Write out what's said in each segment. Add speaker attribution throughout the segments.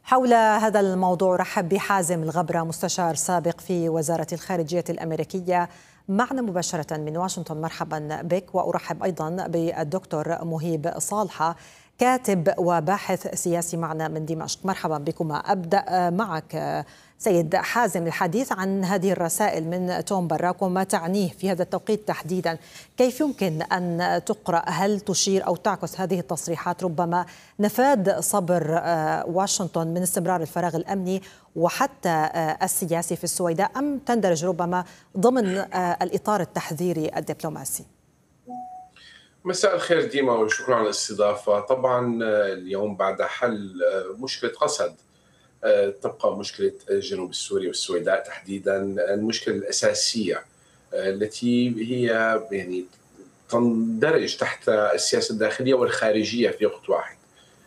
Speaker 1: حول هذا الموضوع رحب بحازم الغبرة، مستشار سابق في وزارة الخارجية الأمريكية، معنا مباشرة من واشنطن. مرحبا بك. وأرحب أيضا بالدكتور مهيب صالحة، كاتب وباحث سياسي معنا من دمشق. مرحبا بكما. أبدأ معك سيد حازم الحديث عن هذه الرسائل من توم باراك وما تعنيه في هذا التوقيت تحديدا. كيف يمكن أن تقرأ؟ هل تشير أو تعكس هذه التصريحات ربما نفاذ صبر واشنطن من استمرار الفراغ الأمني وحتى السياسي في السويداء، أم تندرج ربما ضمن الإطار التحذيري الدبلوماسي؟
Speaker 2: مساء الخير ديما، وشكرا على الاستضافة. طبعا اليوم بعد حل مشكلة قسد تبقى مشكلة جنوب السوري والسويداء تحديدا المشكلة الأساسية التي هي يعني تندرج تحت السياسة الداخلية والخارجية في وقت واحد.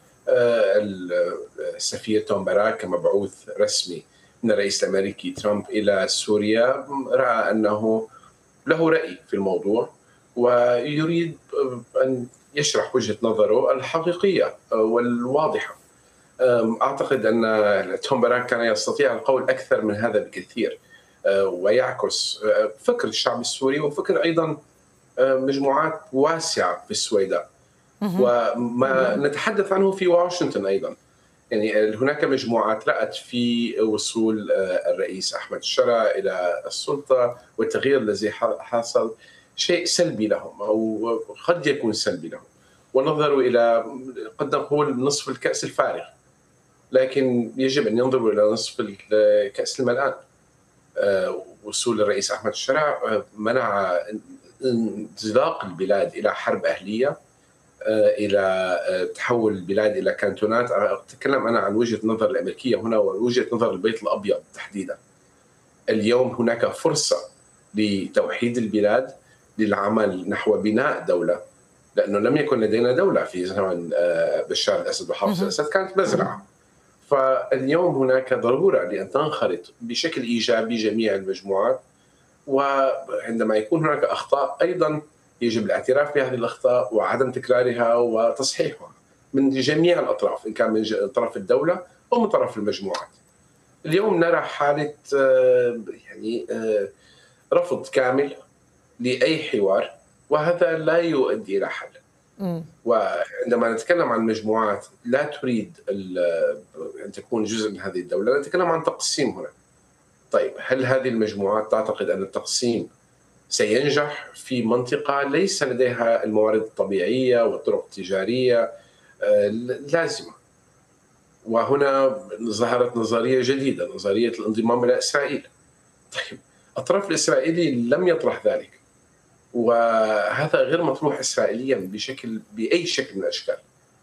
Speaker 2: السفير توم باراك كمبعوث رسمي من الرئيس الأمريكي ترامب إلى سوريا رأى أنه له رأي في الموضوع ويريد أن يشرح وجهة نظره الحقيقية والواضحة. أعتقد أن توم باراك كان يستطيع القول أكثر من هذا بكثير ويعكس فكر الشعب السوري وفكر أيضا مجموعات واسعة في السويداء وما نتحدث عنه في واشنطن أيضا. يعني هناك مجموعات رأت في وصول الرئيس أحمد الشرع إلى السلطة والتغيير الذي حصل شيء سلبي لهم أو قد يكون سلبي لهم، ونظروا إلى قد نقول نصف الكأس الفارغ، لكن يجب أن ينظروا إلى نصف الكأس الملآن. وصول الرئيس أحمد الشرع منع انزلاق البلاد إلى حرب أهلية، إلى تحول البلاد إلى كانتونات. أتكلم أنا عن وجهة نظر الأمريكية هنا ووجهة نظر البيت الأبيض تحديدا. اليوم هناك فرصة لتوحيد البلاد، للعمل نحو بناء دولة، لأنه لم يكن لدينا دولة في زمن بشار الأسد وحافظ الأسد، كانت مزرعة. فاليوم هناك ضرورة لأن تنخرط بشكل إيجابي جميع المجموعات، وعندما يكون هناك أخطاء أيضا يجب الاعتراف بهذه الأخطاء وعدم تكرارها وتصحيحها من جميع الأطراف، إن كان من طرف الدولة أو من طرف المجموعات. اليوم نرى حالة يعني رفض كامل لأي حوار، وهذا لا يؤدي إلى حل. وعندما نتكلم عن مجموعات لا تريد أن تكون جزء من هذه الدولة، نتكلم عن تقسيم هنا. طيب، هل هذه المجموعات تعتقد أن التقسيم سينجح في منطقة ليس لديها الموارد الطبيعية والطرق التجارية اللازمة؟ وهنا ظهرت نظرية جديدة، نظرية الانضمام إلى إسرائيل. طيب، الطرف الإسرائيلي لم يطرح ذلك، وهذا غير مطروح إسرائيليا بأي شكل من الأشكال.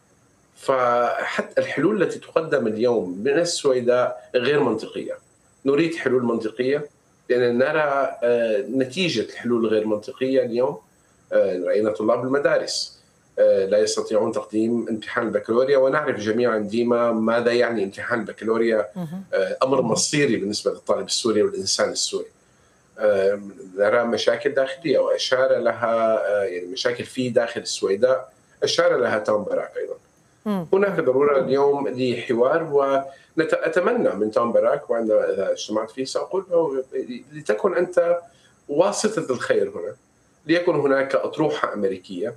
Speaker 2: فحتى الحلول التي تقدم اليوم من السويداء غير منطقية. نريد حلول منطقية لأن نرى نتيجة الحلول الغير منطقية اليوم. رأينا طلاب المدارس لا يستطيعون تقديم امتحان البكالوريا، ونعرف جميعا ديما ماذا يعني امتحان البكالوريا. أمر مصيري بالنسبة للطالب السوري والإنسان السوري. نرى مشاكل داخلية وأشار لها، يعني مشاكل في داخل السويداء أشار لها توم باراك أيضا. هناك ضرورة اليوم لحوار، وأتمنى من توم باراك، وعندما إذا اجتمعت فيه سأقول له لتكن أنت واسطة الخير هنا، ليكن هناك أطروحة أمريكية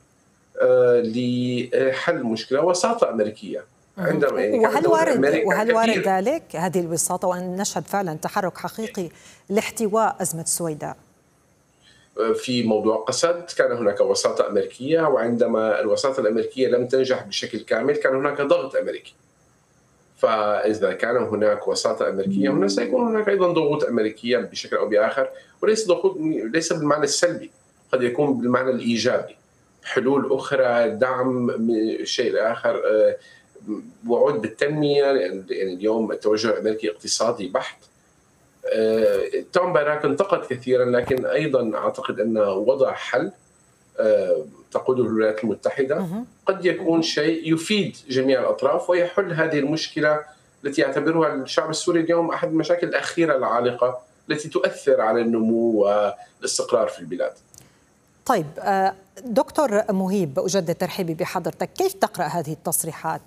Speaker 2: لحل مشكلة، وساطة أمريكية.
Speaker 1: عندما يعني وهل وارد ذلك هذه الوساطة، وأن نشهد فعلا تحرك حقيقي لاحتواء أزمة السويداء؟
Speaker 2: في موضوع قسد كان هناك وساطة أمريكية، وعندما الوساطة الأمريكية لم تنجح بشكل كامل كان هناك ضغط أمريكي. فإذا كان هناك وساطة أمريكية هنا سيكون هناك أيضا ضغوط أمريكية بشكل أو بآخر، وليس ضغوط ليس بالمعنى السلبي، قد يكون بالمعنى الإيجابي. حلول أخرى، دعم شيء آخر، وعود بالتنمية، يعني اليوم التوجه الأمريكي اقتصادي بحت. توم باراك انتقد كثيرا، لكن أيضا أعتقد أن وضع حل تقوده الولايات المتحدة قد يكون شيء يفيد جميع الأطراف ويحل هذه المشكلة التي يعتبرها الشعب السوري اليوم أحد المشاكل الأخيرة العالقة التي تؤثر على النمو والاستقرار في البلاد.
Speaker 1: طيب دكتور مهيب، أجدد ترحيبي بحضرتك. كيف تقرأ هذه التصريحات؟